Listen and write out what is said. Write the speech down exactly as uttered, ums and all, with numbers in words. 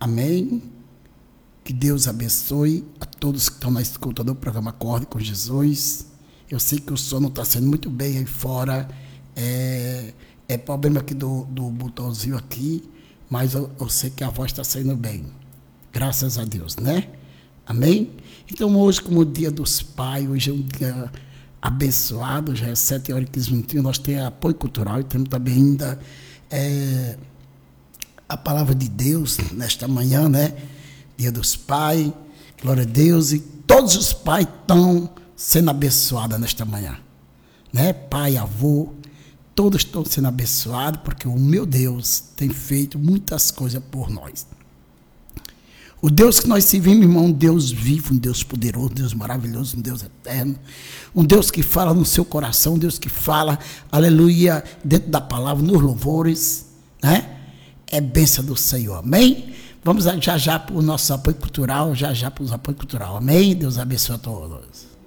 Amém? Que Deus abençoe a todos que estão na escuta do programa Acorde com Jesus. Eu sei que o som não está sendo muito bem aí fora. É, é problema aqui do, do botãozinho aqui, mas eu, eu sei que a voz está saindo bem. Graças a Deus, né? Amém? Então hoje, como o dia dos pais, hoje é um dia abençoado, já é sete horas e quinze minutinhos, nós temos apoio cultural e temos também ainda é, a palavra de Deus nesta manhã, né? Dia dos pais, glória a Deus, e todos os pais estão sendo abençoados nesta manhã, né? Pai, avô, todos estão sendo abençoados, porque o meu Deus tem feito muitas coisas por nós. O Deus que nós servimos, irmão, um Deus vivo, um Deus poderoso, um Deus maravilhoso, um Deus eterno, um Deus que fala no seu coração, um Deus que fala, aleluia, dentro da palavra, nos louvores, né? É bênção do Senhor, amém? Vamos já já para o nosso apoio cultural, já já para os apoio cultural, amém? Deus abençoe a todos.